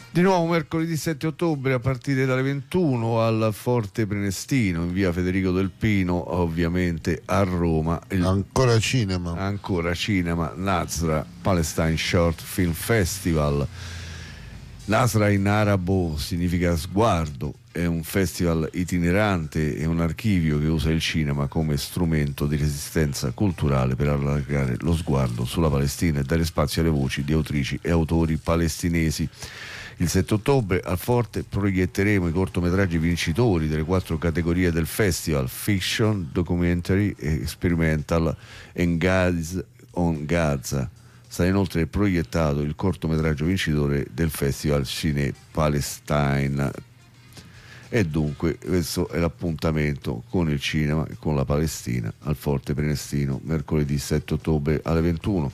Di nuovo mercoledì 7 ottobre a partire dalle 21 al Forte Prenestino in via Federico del Pino, ovviamente a Roma. Ancora cinema Nazra Palestine Short Film Festival. Nazra in arabo significa sguardo, è un festival itinerante e un archivio che usa il cinema come strumento di resistenza culturale per allargare lo sguardo sulla Palestina e dare spazio alle voci di autrici e autori palestinesi. Il 7 ottobre al Forte proietteremo i cortometraggi vincitori delle 4 categorie del festival: Fiction, Documentary, Experimental e Gaze on Gaza. Sarà inoltre proiettato il cortometraggio vincitore del Festival Cine Palestine. E dunque questo è l'appuntamento con il cinema e con la Palestina al Forte Prenestino mercoledì 7 ottobre alle 21.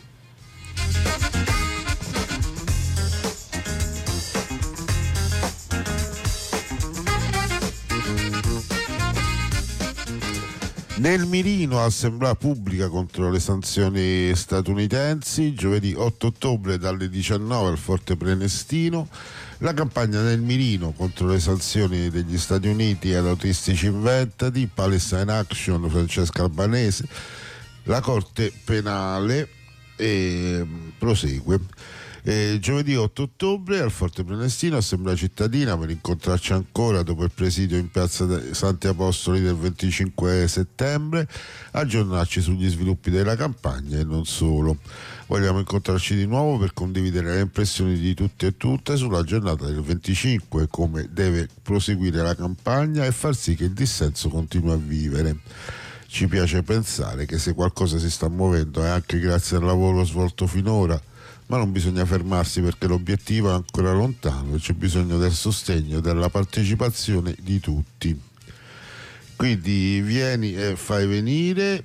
Nel mirino assemblea pubblica contro le sanzioni statunitensi, giovedì 8 ottobre dalle 19 al Forte Prenestino. La campagna Nel mirino contro le sanzioni degli Stati Uniti ad autistici inventati, Palestine Action, Francesca Albanese. La Corte Penale prosegue. Giovedì 8 ottobre al Forte Prenestino, assemblea cittadina per incontrarci ancora dopo il presidio in piazza Santi Apostoli del 25 settembre, aggiornarci sugli sviluppi della campagna e non solo. Vogliamo incontrarci di nuovo per condividere le impressioni di tutti e tutte sulla giornata del 25, come deve proseguire la campagna e far sì che il dissenso continui a vivere. Ci piace pensare che se qualcosa si sta muovendo è anche grazie al lavoro svolto finora, ma non bisogna fermarsi perché l'obiettivo è ancora lontano e c'è bisogno del sostegno e della partecipazione di tutti. Quindi vieni e fai venire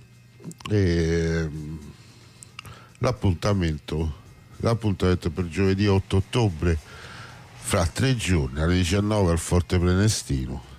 l'appuntamento per giovedì 8 ottobre fra 3 giorni alle 19 al Forte Prenestino.